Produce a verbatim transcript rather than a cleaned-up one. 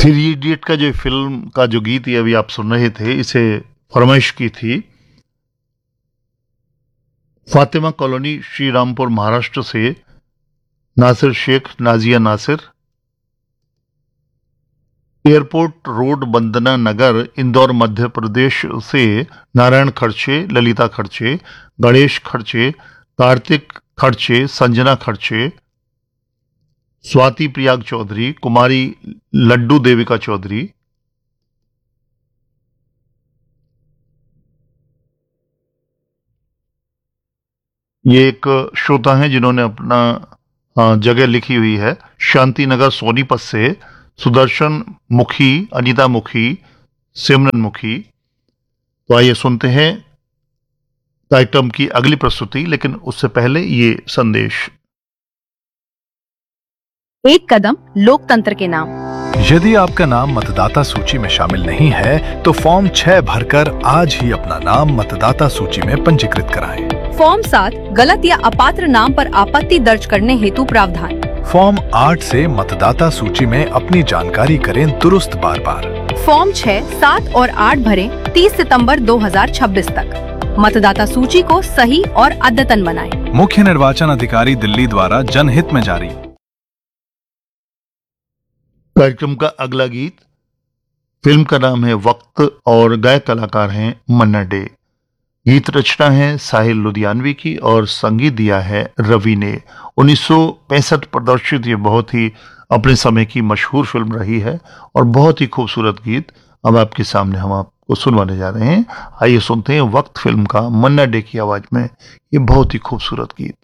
Three idiot का जो film का जो गीत ये अभी आप सुन रहे थे, इसे फरमाइश की थी फातिमा कॉलोनी, श्री रामपुर, महाराष्ट्र से नासिर शेख, नाजिया नासिर। एयरपोर्ट रोड, बंदना नगर, इंदौर, मध्य प्रदेश से नारायण खर्चे, ललिता खर्चे, गणेश खर्चे, कार्तिक खर्चे, संजना खर्चे, स्वाति प्रियाग चौधरी, कुमारी लड्डू देविका चौधरी। ये एक श्रोता हैं जिन्होंने अपना अ, जगह लिखी हुई है शांतिनगर सोनीपत से सुदर्शन मुखी, अनीता मुखी, सिमरन मुखी। तो आइए सुनते हैं कार्यक्रम की अगली प्रस्तुति, लेकिन उससे पहले ये संदेश। एक कदम लोकतंत्र के नाम। यदि आपका नाम मतदाता सूची में शामिल नहीं है तो फॉर्म छह भरकर आज ही अपना नाम मतदाता सूची में पंजीकृत कराएं। फॉर्म सात, गलत या अपात्र नाम पर आपत्ति दर्ज करने हेतु प्रावधान। फॉर्म आठ से मतदाता सूची में अपनी जानकारी करें दुरुस्त बार बार। फॉर्म छह, सात और आठ भरें तीस सितंबर दो हज़ार छब्बीस तक। मतदाता सूची को सही और अद्यतन बनाएं। मुख्य निर्वाचन अधिकारी दिल्ली द्वारा जनहित में जारी। कार्यक्रम का अगला गीत, फिल्म का नाम है वक्त और गायक कलाकार हैं मन्ना डे। गीत रचना है साहिल लुधियानवी की और संगीत दिया है रवि ने। उन्नीस सौ पैंसठ प्रदर्शित ये बहुत ही अपने समय की मशहूर फिल्म रही है और बहुत ही खूबसूरत गीत अब आपके सामने हम आपको सुनवाने जा रहे हैं। आइए सुनते हैं वक्त फिल्म का मन्ना डे की आवाज में ये बहुत ही खूबसूरत गीत।